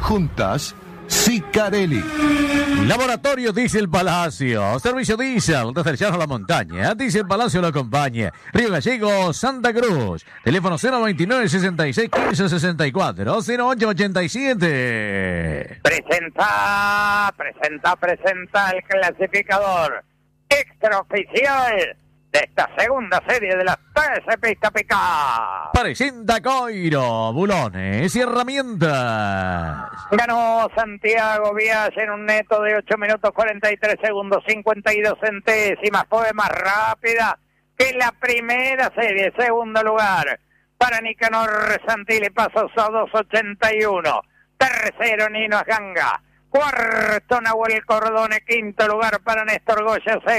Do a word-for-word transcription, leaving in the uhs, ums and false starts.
Juntas, Sicarelli. Laboratorio Diesel Palacio. Servicio Diesel desde el llano a la montaña. Diesel Palacio lo acompaña. Río Gallegos, Santa Cruz. Teléfono cero veintinueve, sesenta y seis, quince, sesenta y cuatro. cero ocho ochenta y siete. Presenta, presenta, presenta el clasificador extraoficial de esta segunda serie de las trece pistas picadas. Presenta Coiro, bulones y herramientas. Ganó Santiago Vial en un neto de ocho minutos cuarenta y tres segundos cincuenta y dos centésimas. Fue más rápida que la primera serie. Segundo lugar para Nicanor Santilli, pasos a dos ochenta y uno. Tercero Nino Aganga. Cuarto Nahuel Cordone. Quinto lugar para Néstor Goya.